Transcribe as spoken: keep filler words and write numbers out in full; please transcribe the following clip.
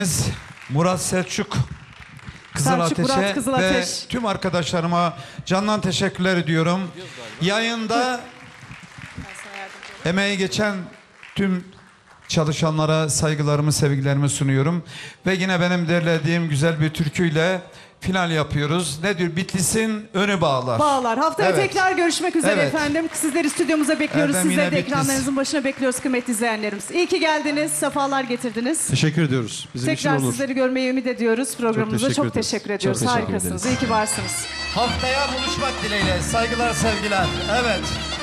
Murat Selçuk Kızılateş'e Murat Kızılateş. ve tüm arkadaşlarıma candan teşekkürler ediyorum. Yayında emeği geçen tüm çalışanlara saygılarımı, sevgilerimi sunuyorum. Ve yine benim derlediğim güzel bir türküyle final yapıyoruz. Ne diyor? Bitlis'in önü bağlar. Bağlar. Haftaya Evet. tekrar görüşmek üzere Evet. efendim. Sizleri stüdyomuza bekliyoruz. Erdem Sizleri yine de Bitlis. ekranlarınızın başına bekliyoruz kıymetli izleyenlerimiz. İyi ki geldiniz. Sefalar getirdiniz. Teşekkür ediyoruz. Bizim Tekrar için olur. sizleri görmeyi ümit ediyoruz programımıza. teşekkür Çok ederiz. teşekkür ediyoruz. Çok teşekkür Harikasınız. ederiz. İyi ki varsınız. Haftaya buluşmak dileğiyle. Saygılar, sevgiler. Evet.